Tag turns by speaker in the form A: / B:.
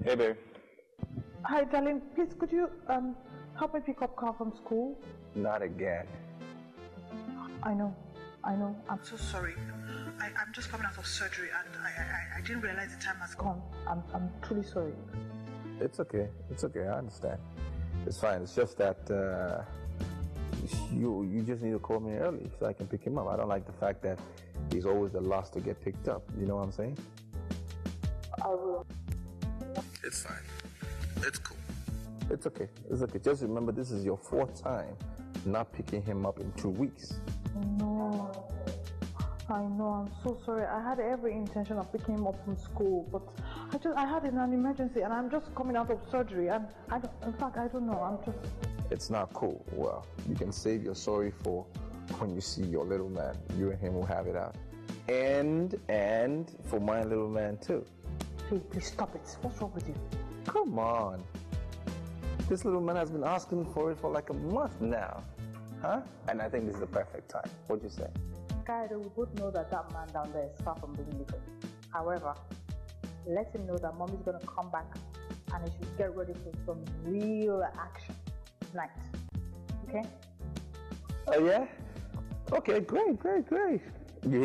A: Hey, babe.
B: Hi, darling. Please, could you help me pick up Carl from school?
A: Not again.
B: I know. I'm so sorry. I'm just coming out of surgery and I didn't realize the time has gone. I'm truly sorry.
A: It's okay. I understand. It's fine. It's just that you just need to call me early so I can pick him up. I don't like the fact that he's always the last to get picked up. You know what I'm saying?
B: I will.
A: It's fine. It's cool. It's okay. Just remember, this is your 4th time not picking him up in 2 weeks.
B: No. I know, I'm so sorry. I had every intention of picking him up from school, but I had an emergency and I'm just coming out of surgery and I don't know,
A: It's not cool. Well, you can save your sorry for when you see your little man. You and him will have it out. And for my little man too.
B: Please stop it. What's wrong with you?
A: Come on. This little man has been asking for it for like a month now. Huh? And I think this is the perfect time. What'd you say?
B: Kaido, we both know that man down there is far from being legal. However, let him know that Mommy's gonna come back and he should get ready for some real action tonight. Okay?
A: Oh yeah? Okay, great.